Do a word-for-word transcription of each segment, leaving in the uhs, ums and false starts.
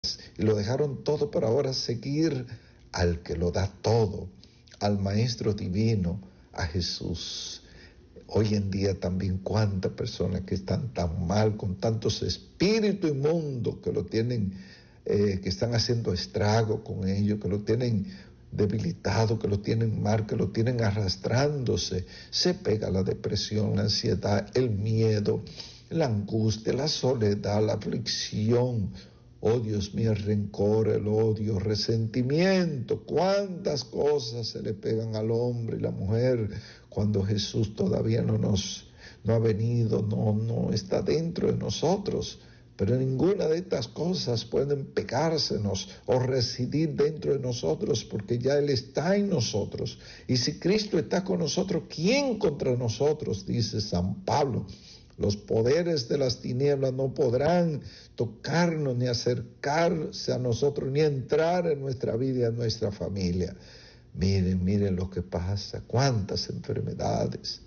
y lo dejaron todo para ahora seguir al que lo da todo, al Maestro Divino, a Jesús. Hoy en día también cuántas personas que están tan mal, con tantos espíritus inmundos que lo tienen, eh, que están haciendo estrago con ellos, que lo tienen debilitado, que lo tienen mal, que lo tienen arrastrándose. Se pega la depresión, la ansiedad, el miedo, la angustia, la soledad, la aflicción. Oh Dios mío, el rencor, el odio, resentimiento, cuántas cosas se le pegan al hombre y la mujer cuando Jesús todavía no nos, no ha venido, no, no está dentro de nosotros. Pero ninguna de estas cosas pueden pegársenos o residir dentro de nosotros, porque ya Él está en nosotros. Y si Cristo está con nosotros, ¿quién contra nosotros? Dice San Pablo. Los poderes de las tinieblas no podrán tocarnos, ni acercarse a nosotros, ni entrar en nuestra vida y en nuestra familia. Miren, miren lo que pasa, cuántas enfermedades,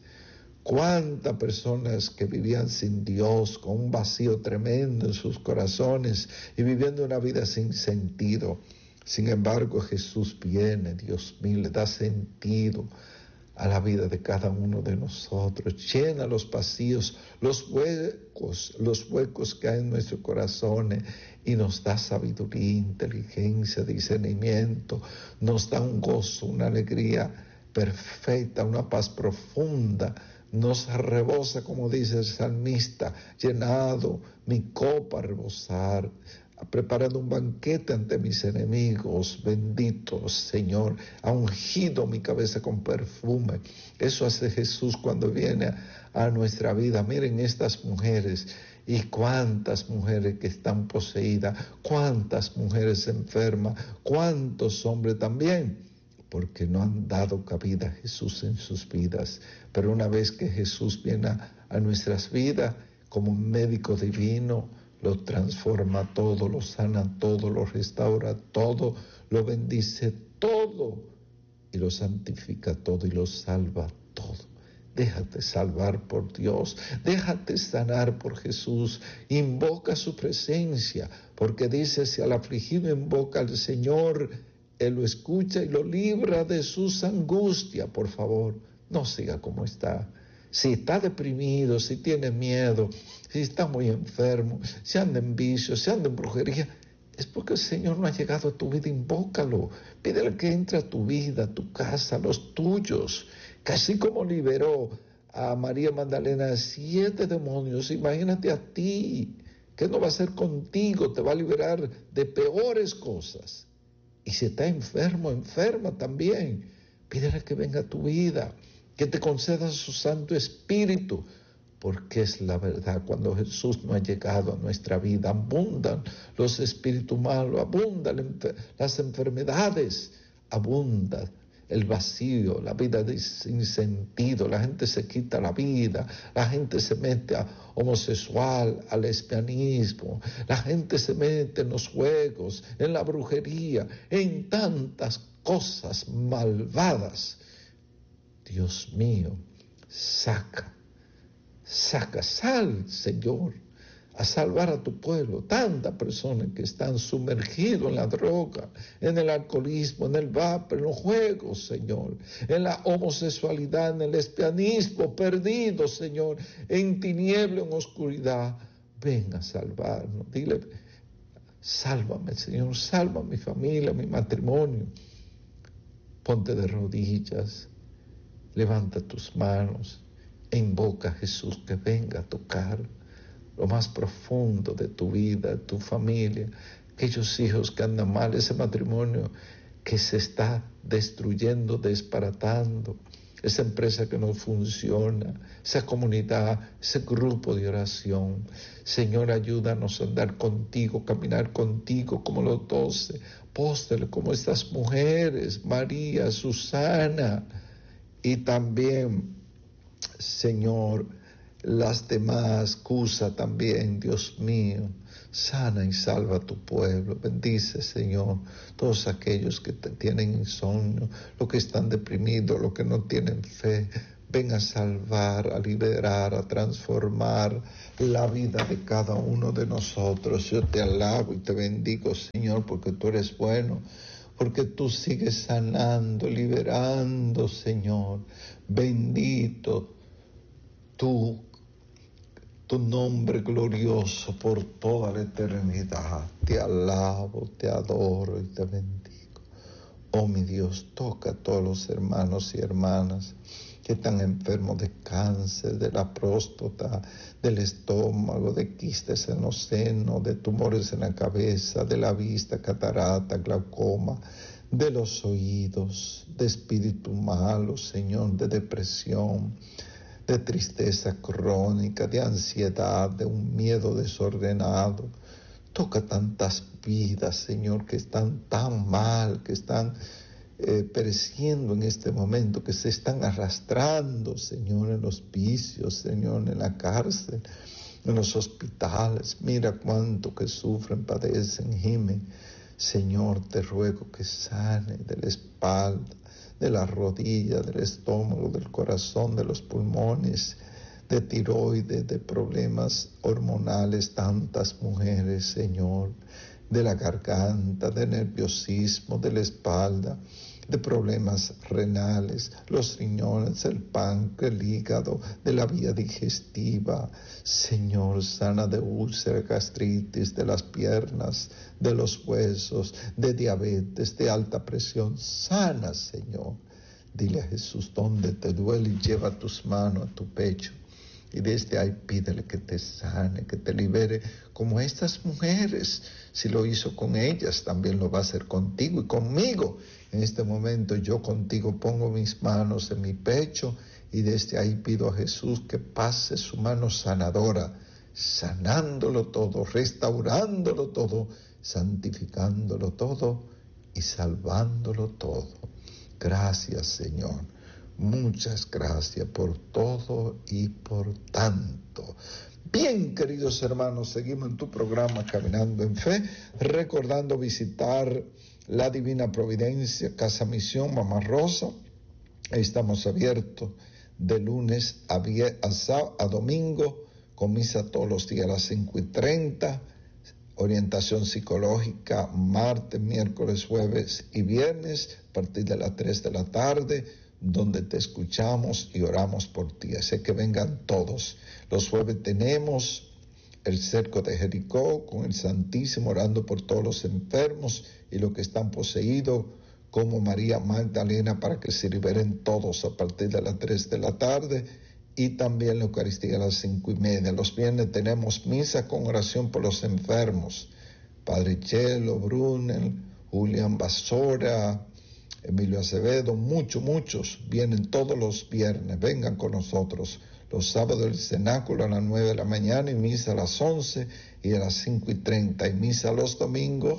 cuántas personas que vivían sin Dios, con un vacío tremendo en sus corazones y viviendo una vida sin sentido. Sin embargo, Jesús viene, Dios mío, le da sentido a la vida de cada uno de nosotros, llena los vacíos, los huecos, los huecos que hay en nuestros corazones y nos da sabiduría, inteligencia, discernimiento, nos da un gozo, una alegría perfecta, una paz profunda, nos rebosa, como dice el salmista, llenado mi copa a rebosar, ha preparado un banquete ante mis enemigos, bendito Señor, ha ungido mi cabeza con perfume. Eso hace Jesús cuando viene a, a nuestra vida. Miren estas mujeres y cuántas mujeres que están poseídas, cuántas mujeres enfermas, cuántos hombres también, porque no han dado cabida a Jesús en sus vidas. Pero una vez que Jesús viene a, a nuestras vidas como un médico divino, lo transforma todo, lo sana todo, lo restaura todo, lo bendice todo y lo santifica todo y lo salva todo. Déjate salvar por Dios, déjate sanar por Jesús, invoca su presencia, porque dice, si al afligido invoca al Señor, Él lo escucha y lo libra de sus angustias. Por favor, no siga como está. Si está deprimido, si tiene miedo, si está muy enfermo, si anda en vicio, si anda en brujería, es porque el Señor no ha llegado a tu vida. Invócalo, pídele que entre a tu vida, a tu casa, a los tuyos, que así como liberó a María Magdalena de siete demonios, imagínate a ti, que no va a hacer contigo, te va a liberar de peores cosas. Y si está enfermo, enferma también, pídele que venga a tu vida, que te conceda su Santo Espíritu, porque es la verdad. Cuando Jesús no ha llegado a nuestra vida, abundan los espíritus malos, abundan las enfermedades, abunda el vacío, la vida de, sin sentido, la gente se quita la vida, la gente se mete a homosexual, al lesbianismo, la gente se mete en los juegos, en la brujería, en tantas cosas malvadas. Dios mío, saca, saca, sal, Señor, a salvar a tu pueblo. Tantas personas que están sumergidos en la droga, en el alcoholismo, en el vapor, en los juegos, Señor, en la homosexualidad, en el lesbianismo, perdidos, Señor, en tiniebla, en oscuridad. Ven a salvarnos. Dile, sálvame, Señor, salva a mi familia, mi matrimonio. Ponte de rodillas. Levanta tus manos e invoca a Jesús que venga a tocar lo más profundo de tu vida, de tu familia, aquellos hijos que andan mal, ese matrimonio que se está destruyendo, desbaratando, esa empresa que no funciona, esa comunidad, ese grupo de oración. Señor, ayúdanos a andar contigo, caminar contigo como los doce apóstoles, como estas mujeres, María, Susana, y también, Señor, las demás, Cusa también, Dios mío, sana y salva a tu pueblo. Bendice, Señor, todos aquellos que te tienen insomnio, los que están deprimidos, los que no tienen fe. ven a salvar, a liberar, a transformar la vida de cada uno de nosotros. Yo te alabo y te bendigo, Señor, porque tú eres bueno, porque tú sigues sanando, liberando, Señor. Bendito tú, tu nombre glorioso por toda la eternidad. Te alabo, te adoro y te bendigo. Oh mi Dios, toca a todos los hermanos y hermanas que están enfermos de cáncer, de la próstata, del estómago, de quistes en los senos, de tumores en la cabeza, de la vista, catarata, glaucoma, de los oídos, de espíritu malo, Señor, de depresión, de tristeza crónica, de ansiedad, de un miedo desordenado. Toca tantas vidas, Señor, que están tan mal, que están eh, pereciendo en este momento, que se están arrastrando, Señor, en los vicios, Señor, en la cárcel, en los hospitales. Mira cuánto que sufren, padecen, gimen. Señor, te ruego que sane de la espalda, de la rodilla, del estómago, del corazón, de los pulmones, de tiroides, de problemas hormonales, tantas mujeres, Señor, de la garganta, de nerviosismo, de la espalda, de problemas renales, los riñones, el páncreas, el hígado, de la vía digestiva. Señor, sana de úlcera, gastritis, de las piernas, de los huesos, de diabetes, de alta presión. Sana, Señor. Dile a Jesús dónde te duele y lleva tus manos a tu pecho. Y desde ahí pídele que te sane, que te libere, como estas mujeres. Si lo hizo con ellas, también lo va a hacer contigo y conmigo. En este momento yo contigo pongo mis manos en mi pecho y desde ahí pido a Jesús que pase su mano sanadora, sanándolo todo, restaurándolo todo, santificándolo todo y salvándolo todo. Gracias, Señor. Muchas gracias por todo y por tanto. Bien, queridos hermanos, seguimos en tu programa Caminando en Fe, recordando visitar la Divina Providencia, Casa Misión, Mamá Rosa. Estamos abiertos de lunes a, a, a domingo, con misa todos los días a las cinco y treinta, orientación psicológica martes, miércoles, jueves y viernes a partir de las tres de la tarde, donde te escuchamos y oramos por ti. Así que vengan todos. Los jueves tenemos el cerco de Jericó con el Santísimo, orando por todos los enfermos y los que están poseídos, como María Magdalena, para que se liberen todos a partir de las tres de la tarde, y también la Eucaristía a las cinco y media. Los viernes tenemos misa con oración por los enfermos. Padre Chelo, Brunel, Julián Basora, Emilio Acevedo, muchos, muchos, vienen todos los viernes, vengan con nosotros. Los sábados el cenáculo a las nueve de la mañana y misa a las once y a las cinco y treinta, y misa los domingos,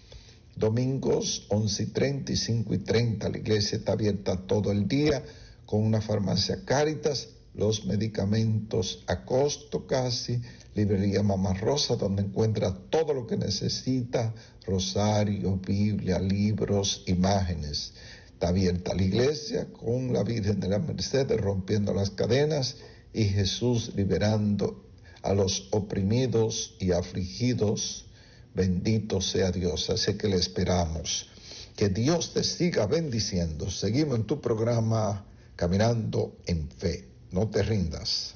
domingos once y treinta y cinco y treinta. La iglesia está abierta todo el día con una farmacia Cáritas, los medicamentos a costo casi, librería Mamá Rosa, donde encuentra todo lo que necesita, rosario, Biblia, libros, imágenes. Está abierta la iglesia con la Virgen de la Merced rompiendo las cadenas y Jesús liberando a los oprimidos y afligidos. Bendito sea Dios. Así que le esperamos. Que Dios te siga bendiciendo. Seguimos en tu programa Caminando en Fe. No te rindas.